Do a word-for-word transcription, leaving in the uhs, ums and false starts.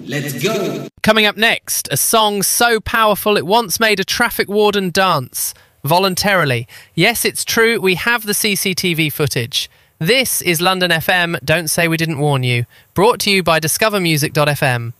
Let's go. Coming up next, a song so powerful it once made a traffic warden dance. Voluntarily. Yes, it's true, we have the C C T V footage. This is London F M, Don't Say We Didn't Warn You. Brought to you by discover music dot f m.